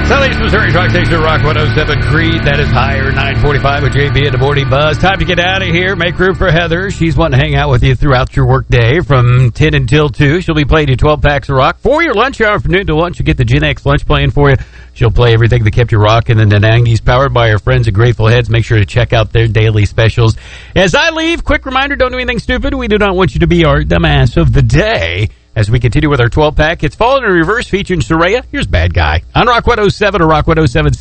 Southeast Missouri Rock Station, Rock 107 Creed. That is higher, 945 with JB and the Morning Buzz. Time to get out of here. Make room for Heather. She's wanting to hang out with you throughout your work day from 10 until 2. She'll be playing you 12 packs of rock. For your lunch hour from noon to 1, she'll get the Gen X lunch playing for you. She'll play everything that kept you rocking in the 90s, powered by our friends at Grateful Heads. Make sure to check out their daily specials. As I leave, quick reminder, don't do anything stupid. We do not want you to be our dumbass of the day. As we continue with our 12-pack, it's Falling in Reverse featuring Soraya. Here's Bad Guy on Rock 107 or Rock 107.